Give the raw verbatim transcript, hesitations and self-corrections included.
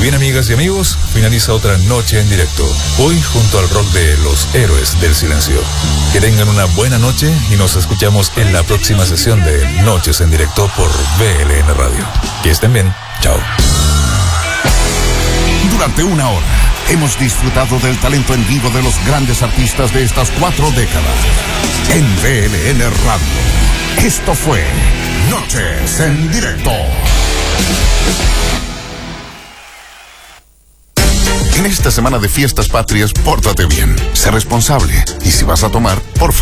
bien, amigas y amigos, finaliza otra noche en directo. Hoy junto al rock de Los Héroes del Silencio. Que tengan una buena noche y nos escuchamos en la próxima sesión de Noches en Directo por V L N Radio. Que estén bien. Chao. Durante una hora hemos disfrutado del talento en vivo de los grandes artistas de estas cuatro décadas. En V L N Radio. Esto fue Noches en Directo. En esta semana de fiestas patrias, pórtate bien, sé responsable y si vas a tomar, por favor.